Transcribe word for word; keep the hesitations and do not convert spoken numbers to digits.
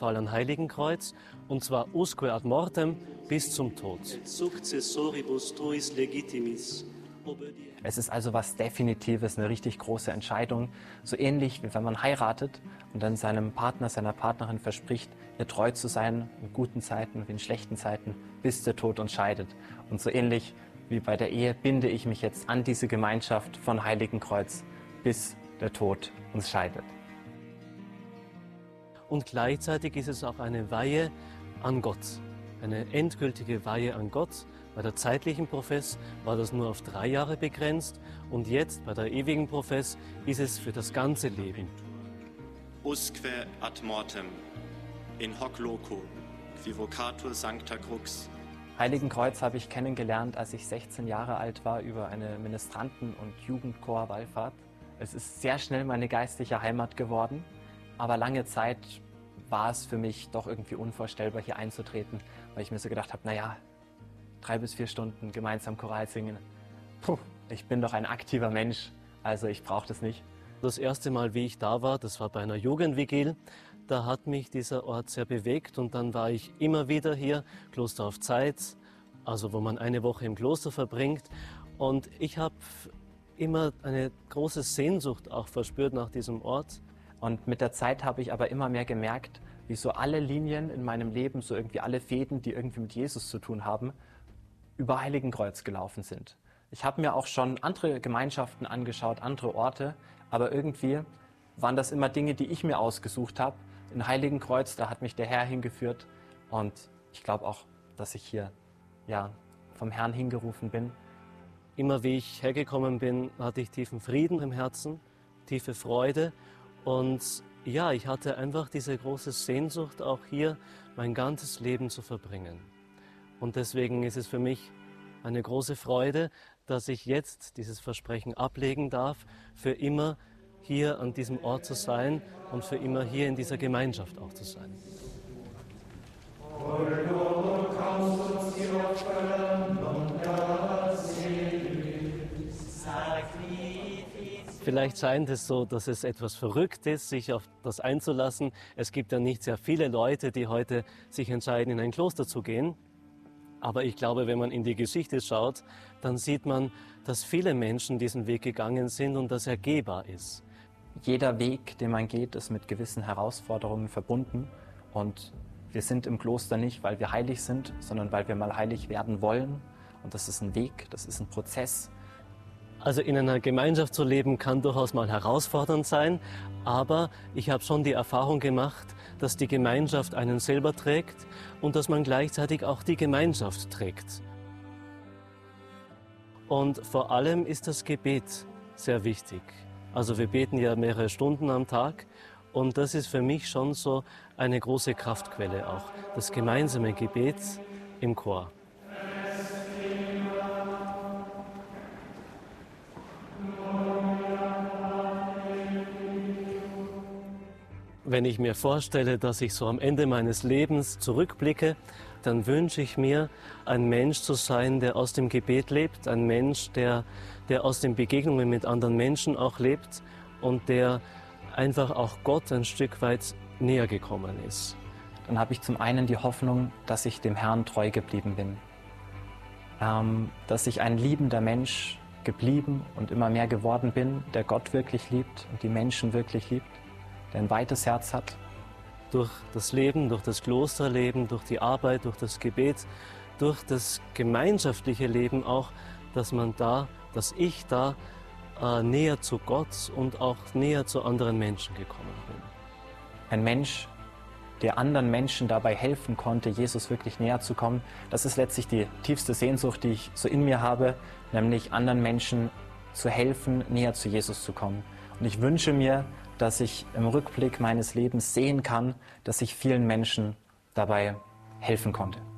Paul an Heiligenkreuz, und zwar usque ad mortem, bis zum Tod. Es ist also was Definitives, eine richtig große Entscheidung. So ähnlich wie wenn man heiratet und dann seinem Partner, seiner Partnerin verspricht, ihr treu zu sein, in guten Zeiten wie in schlechten Zeiten, bis der Tod uns scheidet. Und so ähnlich wie bei der Ehe binde ich mich jetzt an diese Gemeinschaft von Heiligenkreuz, bis der Tod uns scheidet. Und gleichzeitig ist es auch eine Weihe an Gott, eine endgültige Weihe an Gott. Bei der zeitlichen Profess war das nur auf drei Jahre begrenzt und jetzt bei der ewigen Profess ist es für das ganze Leben. Usque ad mortem, in hoc loco, qui vocatur sancta crux. Heiligenkreuz habe ich kennengelernt, als ich sechzehn Jahre alt war, über eine Ministranten- und Jugendchor-Wallfahrt. Es ist sehr schnell meine geistliche Heimat geworden, aber lange Zeit war es für mich doch irgendwie unvorstellbar, hier einzutreten, weil ich mir so gedacht habe, naja, drei bis vier Stunden gemeinsam Choral singen, puh, ich bin doch ein aktiver Mensch, also ich brauche das nicht. Das erste Mal, wie ich da war, das war bei einer Jugendvigil, da hat mich dieser Ort sehr bewegt und dann war ich immer wieder hier, Kloster auf Zeit, also wo man eine Woche im Kloster verbringt, und ich habe immer eine große Sehnsucht auch verspürt nach diesem Ort. Und mit der Zeit habe ich aber immer mehr gemerkt, wie so alle Linien in meinem Leben, so irgendwie alle Fäden, die irgendwie mit Jesus zu tun haben, über Heiligenkreuz gelaufen sind. Ich habe mir auch schon andere Gemeinschaften angeschaut, andere Orte, aber irgendwie waren das immer Dinge, die ich mir ausgesucht habe. In Heiligenkreuz, da hat mich der Herr hingeführt und ich glaube auch, dass ich hier ja, vom Herrn hingerufen bin. Immer wie ich hergekommen bin, hatte ich tiefen Frieden im Herzen, tiefe Freude. Und ja, ich hatte einfach diese große Sehnsucht, auch hier mein ganzes Leben zu verbringen. Und deswegen ist es für mich eine große Freude, dass ich jetzt dieses Versprechen ablegen darf, für immer hier an diesem Ort zu sein und für immer hier in dieser Gemeinschaft auch zu sein. Vielleicht scheint es so, dass es etwas verrückt ist, sich auf das einzulassen. Es gibt ja nicht sehr viele Leute, die heute sich entscheiden, in ein Kloster zu gehen. Aber ich glaube, wenn man in die Geschichte schaut, dann sieht man, dass viele Menschen diesen Weg gegangen sind und dass er gehbar ist. Jeder Weg, den man geht, ist mit gewissen Herausforderungen verbunden. Und wir sind im Kloster nicht, weil wir heilig sind, sondern weil wir mal heilig werden wollen. Und das ist ein Weg, das ist ein Prozess. Also in einer Gemeinschaft zu leben kann durchaus mal herausfordernd sein, aber ich habe schon die Erfahrung gemacht, dass die Gemeinschaft einen selber trägt und dass man gleichzeitig auch die Gemeinschaft trägt. Und vor allem ist das Gebet sehr wichtig. Also wir beten ja mehrere Stunden am Tag und das ist für mich schon so eine große Kraftquelle auch, das gemeinsame Gebet im Chor. Wenn ich mir vorstelle, dass ich so am Ende meines Lebens zurückblicke, dann wünsche ich mir, ein Mensch zu sein, der aus dem Gebet lebt, ein Mensch, der, der aus den Begegnungen mit anderen Menschen auch lebt und der einfach auch Gott ein Stück weit näher gekommen ist. Dann habe ich zum einen die Hoffnung, dass ich dem Herrn treu geblieben bin, ähm, dass ich ein liebender Mensch geblieben und immer mehr geworden bin, der Gott wirklich liebt und die Menschen wirklich liebt, der ein weites Herz hat. Durch das Leben, durch das Klosterleben, durch die Arbeit, durch das Gebet, durch das gemeinschaftliche Leben auch, dass man da, dass ich da äh, näher zu Gott und auch näher zu anderen Menschen gekommen bin. Ein Mensch, der anderen Menschen dabei helfen konnte, Jesus wirklich näher zu kommen, das ist letztlich die tiefste Sehnsucht, die ich so in mir habe, nämlich anderen Menschen zu helfen, näher zu Jesus zu kommen. Und ich wünsche mir, dass ich im Rückblick meines Lebens sehen kann, dass ich vielen Menschen dabei helfen konnte.